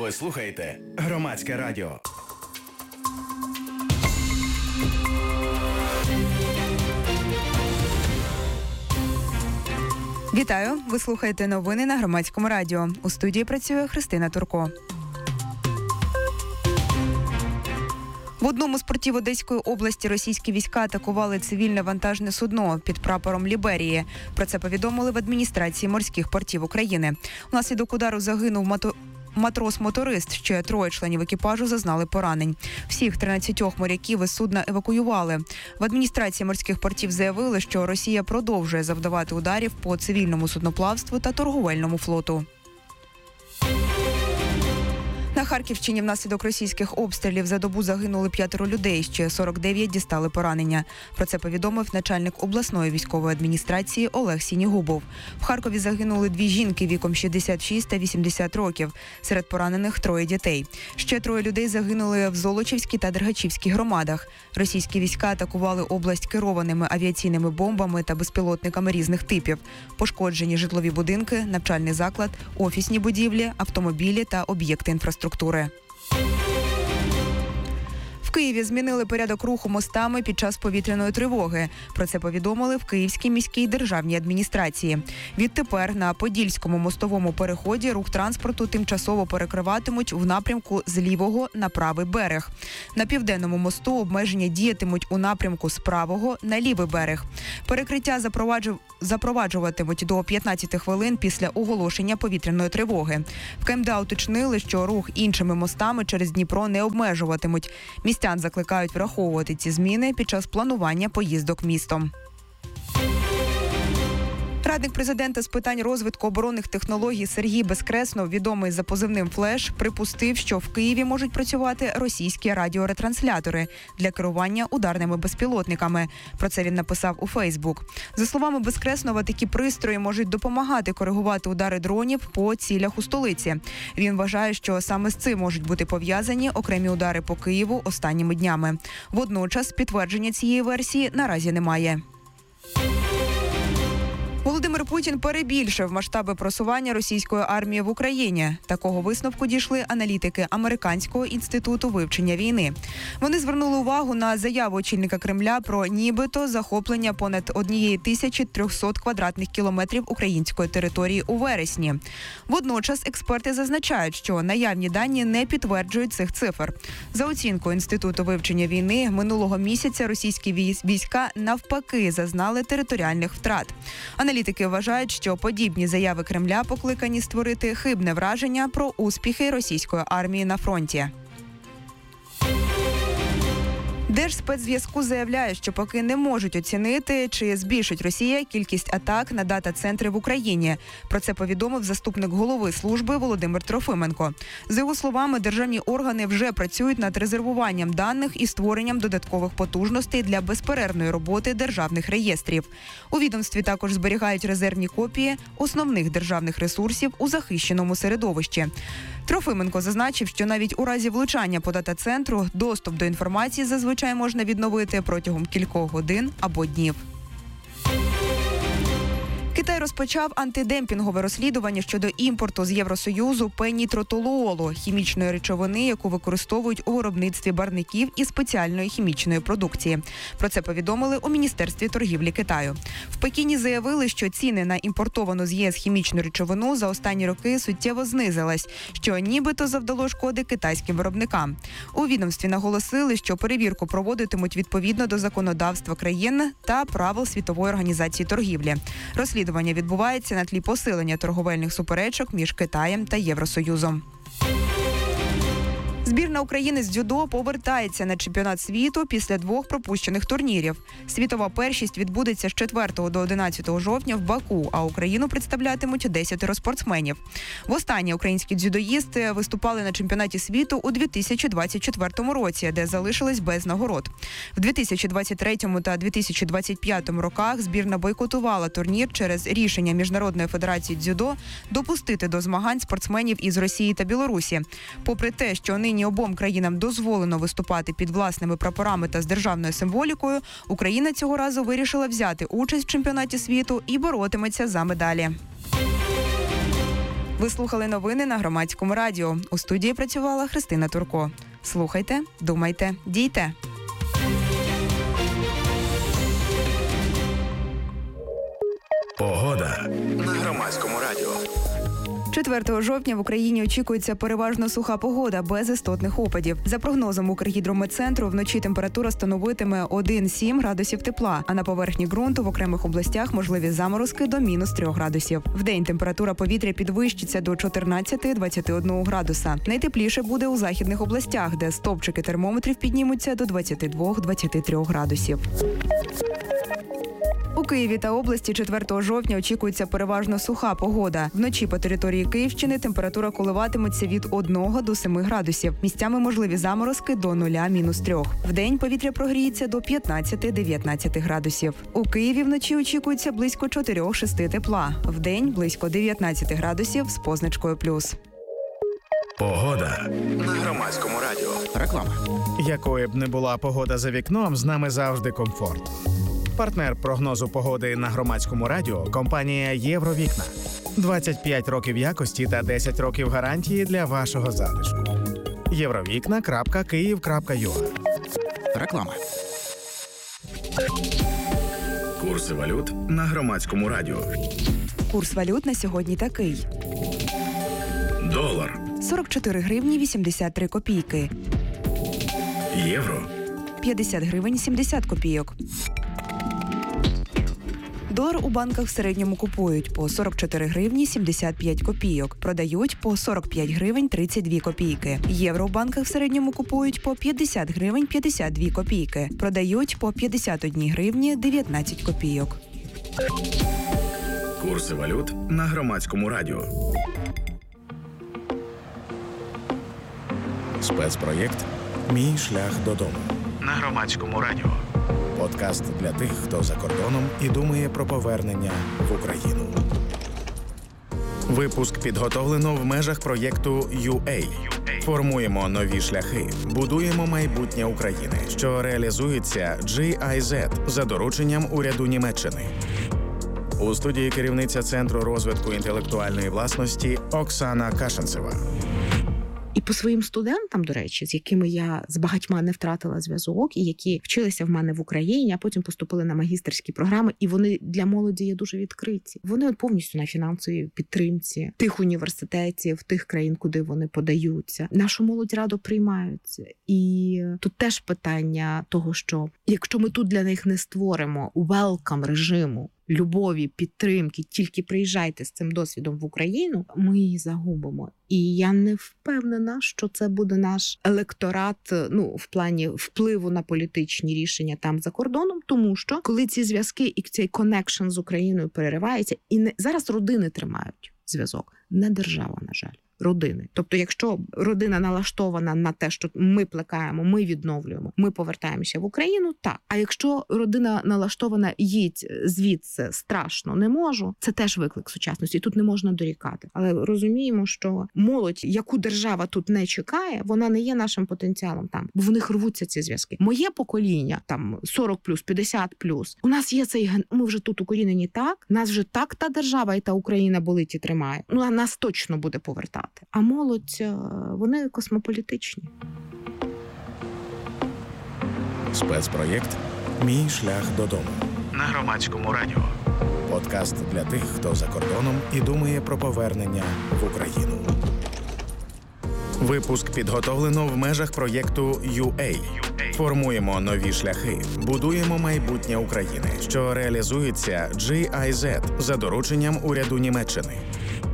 Ви слухаєте Громадське радіо. Вітаю! Ви слухаєте новини на Громадському радіо. У студії працює Христина Турко. В одному з портів Одеської області російські війська атакували цивільне вантажне судно під прапором Ліберії. Про це повідомили в адміністрації морських портів України. Внаслідок удару загинув матрос-моторист, ще 3 членів екіпажу зазнали поранень. Всіх 13 моряків із судна евакуювали. В адміністрації морських портів заявили, що Росія продовжує завдавати ударів по цивільному судноплавству та торговельному флоту. На Харківщині внаслідок російських обстрілів за добу загинули 5 людей, ще 49 дістали поранення. Про це повідомив начальник обласної військової адміністрації Олег Сінігубов. В Харкові загинули 2 жінки віком 66 та 80 років. Серед поранених 3 дітей. Ще 3 людей загинули в Золочівській та Дергачівській громадах. Російські війська атакували область керованими авіаційними бомбами та безпілотниками різних типів. Пошкоджені житлові будинки, навчальний заклад, офісні будівлі, автомобілі та об'єкти інфраструктури. В Києві змінили порядок руху мостами під час повітряної тривоги. Про це повідомили в Київській міській державній адміністрації. Відтепер на Подільському мостовому переході рух транспорту тимчасово перекриватимуть в напрямку з лівого на правий берег. На Південному мосту обмеження діятимуть у напрямку з правого на лівий берег. Перекриття запроваджуватимуть до 15 хвилин після оголошення повітряної тривоги. В КМДА уточнили, що рух іншими мостами через Дніпро не обмежуватимуть. Містян закликають враховувати ці зміни під час планування поїздок містом. Радник президента з питань розвитку оборонних технологій Сергій Безкреснов, відомий за позивним «Флеш», припустив, що в Києві можуть працювати російські радіоретранслятори для керування ударними безпілотниками. Про це він написав у Фейсбук. За словами Безкреснова, такі пристрої можуть допомагати коригувати удари дронів по цілях у столиці. Він вважає, що саме з цим можуть бути пов'язані окремі удари по Києву останніми днями. Водночас підтвердження цієї версії наразі немає. Володимир Путін перебільшив масштаби просування російської армії в Україні. Такого висновку дійшли аналітики Американського інституту вивчення війни. Вони звернули увагу на заяву очільника Кремля про нібито захоплення понад 1300 квадратних кілометрів української території у вересні. Водночас експерти зазначають, що наявні дані не підтверджують цих цифр. За оцінкою Інституту вивчення війни, минулого місяця російські війська навпаки зазнали територіальних втрат. Аналітики вважають, що подібні заяви Кремля покликані створити хибне враження про успіхи російської армії на фронті. Держспецзв'язку заявляє, що поки не можуть оцінити, чи збільшить Росія кількість атак на дата-центри в Україні. Про це повідомив заступник голови служби Володимир Трофименко. За його словами, державні органи вже працюють над резервуванням даних і створенням додаткових потужностей для безперервної роботи державних реєстрів. У відомстві також зберігають резервні копії основних державних ресурсів у захищеному середовищі. Трофименко зазначив, що навіть у разі влучання по дата-центру доступ до інформації зазвичай можна відновити протягом кількох годин або днів. Китай розпочав антидемпінгове розслідування щодо імпорту з Євросоюзу пенітротолуолу – хімічної речовини, яку використовують у виробництві барвників і спеціальної хімічної продукції. Про це повідомили у Міністерстві торгівлі Китаю. В Пекіні заявили, що ціни на імпортовану з ЄС хімічну речовину за останні роки суттєво знизились, що нібито завдало шкоди китайським виробникам. У відомстві наголосили, що перевірку проводитимуть відповідно до законодавства країн та правил Світової організації торгівлі. Розслідування відбувається на тлі посилення торговельних суперечок між Китаєм та Євросоюзом. Збірна України з дзюдо повертається на чемпіонат світу після 2 пропущених турнірів. Світова першість відбудеться з 4 до 11 жовтня в Баку, а Україну представлятимуть 10 спортсменів. Востаннє українські дзюдоїсти виступали на чемпіонаті світу у 2024 році, де залишились без нагород. В 2023 та 2025 роках збірна бойкотувала турнір через рішення Міжнародної федерації дзюдо допустити до змагань спортсменів із Росії та Білорусі. Попри те, що нині обом країнам дозволено виступати під власними прапорами та з державною символікою, Україна цього разу вирішила взяти участь в чемпіонаті світу і боротиметься за медалі. Ви слухали новини на Громадському радіо. У студії працювала Христина Турко. Слухайте, думайте, дійте. Погода на Громадському радіо. 4 жовтня в Україні очікується переважно суха погода без істотних опадів. За прогнозом Укргідрометцентру, вночі температура становитиме 1-7 градусів тепла, а на поверхні ґрунту в окремих областях можливі заморозки до -3 градусів. Вдень температура повітря підвищиться до 14-21 градуса. Найтепліше буде у західних областях, де стовпчики термометрів піднімуться до 22-23 градусів. У Києві та області 4 жовтня очікується переважно суха погода. Вночі по території Київщини температура коливатиметься від 1 до 7 градусів. Місцями можливі заморозки до 0-3. Вдень повітря прогріється до 15-19 градусів. У Києві вночі очікується близько 4-6 тепла. Вдень близько 19 градусів з позначкою плюс. Погода на Громадському радіо. Реклама. Якою б не була погода за вікном, з нами завжди комфорт. Партнер прогнозу погоди на Громадському радіо – компанія «Євровікна». 25 років якості та 10 років гарантії для вашого затишку. Євровікна.Київ.ua. Реклама. Курси валют на Громадському радіо. Курс валют на сьогодні такий. Долар. 44 гривні 83 копійки. Євро. 50 гривень 70 копійок. Долар у банках в середньому купують по 44 гривні 75 копійок, продають по 45 гривень 32 копійки. Євро у банках в середньому купують по 50 гривень 52 копійки, продають по 51 гривні 19 копійок. Курси валют на Громадському радіо. Спецпроєкт «Мій шлях додому» на Громадському радіо. Подкаст для тих, хто за кордоном і думає про повернення в Україну. Випуск підготовлено в межах проєкту UA. Формуємо нові шляхи, будуємо майбутнє України, що реалізується GIZ за дорученням уряду Німеччини. У студії керівниця Центру розвитку інтелектуальної власності Оксана Кашинцева. І по своїм студентам, до речі, з якими я з багатьма не втратила зв'язок, і які вчилися в мене в Україні, а потім поступили на магістерські програми, і вони для молоді є дуже відкриті. Вони повністю на фінансовій підтримці тих університетів, тих країн, куди вони подаються. Нашу молодь радо приймаються. І тут теж питання того, що якщо ми тут для них не створимо welcome режиму, любові, підтримки, тільки приїжджайте з цим досвідом в Україну, ми її загубимо. І я не впевнена, що це буде наш електорат, в плані впливу на політичні рішення там за кордоном, тому що коли ці зв'язки і цей коннекшн з Україною переривається, і зараз родини тримають зв'язок, не держава, на жаль. Родини. Тобто, якщо родина налаштована на те, що ми плекаємо, ми відновлюємо, ми повертаємося в Україну, так. А якщо родина налаштована їдь звідси, страшно, не можу, це теж виклик сучасності. І тут не можна дорікати. Але розуміємо, що молодь, яку держава тут не чекає, вона не є нашим потенціалом там. Бо в них рвуться ці зв'язки. Моє покоління, там 40+, 50+, у нас є цей ген, ми вже тут укорінені так, нас вже так та держава і та Україна болить і тримає. А нас точно буде повертати. А молодь, вони космополітичні. Спецпроєкт «Мій шлях додому» на Громадському радіо. Подкаст для тих, хто за кордоном і думає про повернення в Україну. Випуск підготовлено в межах проєкту UA. Формуємо нові шляхи, будуємо майбутнє України, що реалізується GIZ за дорученням уряду Німеччини.